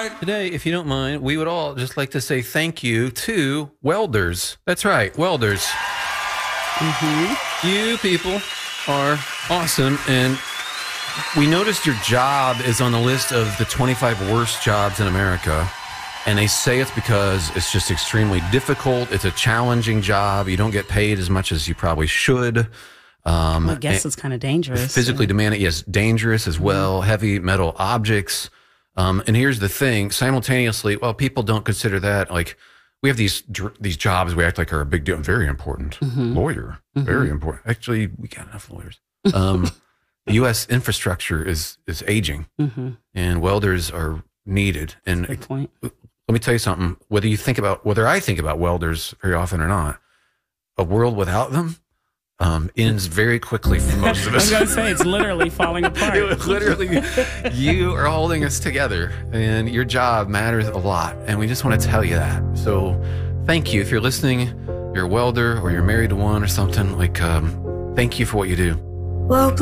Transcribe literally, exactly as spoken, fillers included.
right. Today, if you don't mind, we would all just like to say thank you to welders. That's right, welders. Mm-hmm. You people are awesome, and we noticed your job is on the list of the twenty-five worst jobs in America, and they say it's because it's just extremely difficult. It's a challenging job. You don't get paid as much as you probably should. Um, well, I guess it's kind of dangerous. Physically yeah. demanding, yes, dangerous as well, heavy metal objects. Um, and here's the thing, simultaneously, well, people don't consider that, like, we have these these jobs we act like are a big deal, very important. Mm-hmm. Lawyer, mm-hmm. very important. Actually, we got enough lawyers. Um, the U S infrastructure is is aging, mm-hmm. and welders are needed. And Good point. Let me tell you something, whether you think about, whether I think about welders very often or not, a world without them Um, ends very quickly for most of us. I was going to say, it's literally falling apart. Literally, you are holding us together, and your job matters a lot, and we just want to tell you that. So thank you. If you're listening, you're a welder, or you're married to one or something, like, um, thank you for what you do. Well,